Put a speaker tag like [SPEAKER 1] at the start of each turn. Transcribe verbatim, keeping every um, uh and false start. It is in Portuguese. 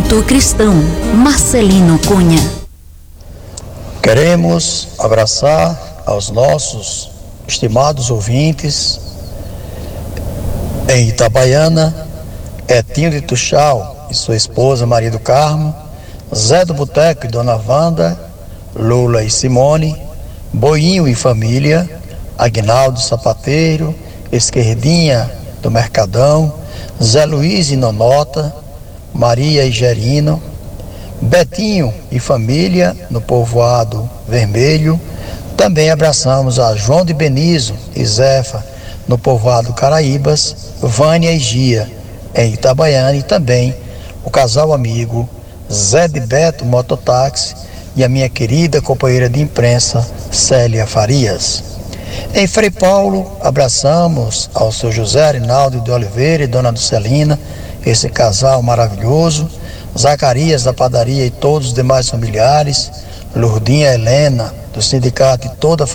[SPEAKER 1] Culto Cristão, Marcelino Cunha.
[SPEAKER 2] Queremos abraçar aos nossos estimados ouvintes em Itabaiana, Etinho de Tuxal e sua esposa Maria do Carmo, Zé do Boteco e Dona Wanda, Lula e Simone, Boinho e família, Aguinaldo Sapateiro, Esquerdinha do Mercadão, Zé Luiz e Nonota, Maria e Gerino, Betinho e família no Povoado Vermelho. Também abraçamos a João de Benizo e Zefa no Povoado Caraíbas, Vânia e Gia em Itabaiana, e também o casal amigo Zé de Beto Mototáxi e a minha querida companheira de imprensa Célia Farias. Em Frei Paulo, abraçamos ao seu José Arinaldo de Oliveira e Dona Ducelina, esse casal maravilhoso, Zacarias da padaria e todos os demais familiares, Lourdinha Helena do sindicato e toda a